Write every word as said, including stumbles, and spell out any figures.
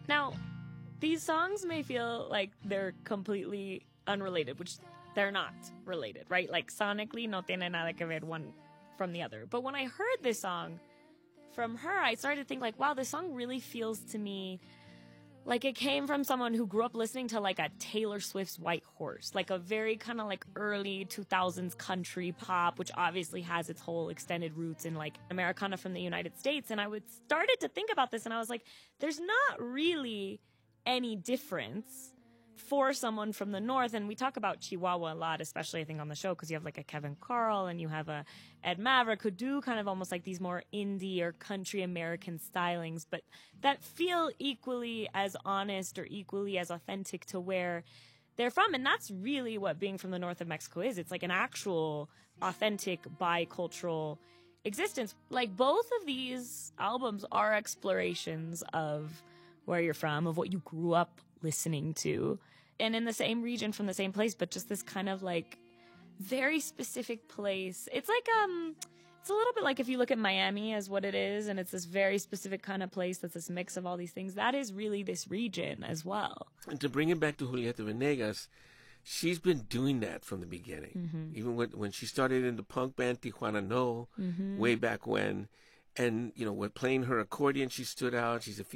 Now, these songs may feel like they're completely unrelated, which they're not related, right? Like sonically, no tiene nada que ver one from the other. But when I heard this song from her, I started to think like, wow, this song really feels to me like it came from someone who grew up listening to like a Taylor Swift's White Horse, like a very kind of like early two thousands country pop, which obviously has its whole extended roots in like Americana from the United States. And I would started to think about this and I was like, there's not really any difference for someone from the North. And we talk about Chihuahua a lot, especially I think on the show, because you have like a Kevin Carl and you have a Ed Maverick who do kind of almost like these more indie or country American stylings, but that feel equally as honest or equally as authentic to where they're from. And that's really what being from the north of Mexico is. It's like an actual authentic bicultural existence. Like both of these albums are explorations of where you're from, of what you grew up listening to, and in the same region from the same place, but just this kind of like very specific place. It's like um it's a little bit like if you look at Miami as what it is, and it's this very specific kind of place that's this mix of all these things. That is really this region as well. And to bring it back to Julieta Venegas, she's been doing that from the beginning. Mm-hmm. Even when when she started in the punk band Tijuana No, mm-hmm. way back when. And, you know, with playing her accordion, she stood out. She's a